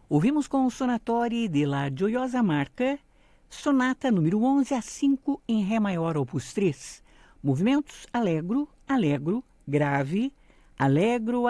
Ouvimos com o Sonatore della Gioiosa Marca, sonata número 11 a 5 em Ré maior, opus 3. Movimentos allegro, allegro, grave, allegro,